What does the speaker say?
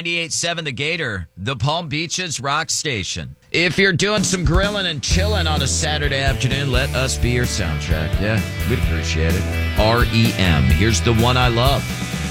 98.7 The Gator, the Palm Beaches rock station. If you're doing some grilling and chilling on a Saturday afternoon, let us be your soundtrack. Yeah, we'd appreciate it. REM. Here's the one I love.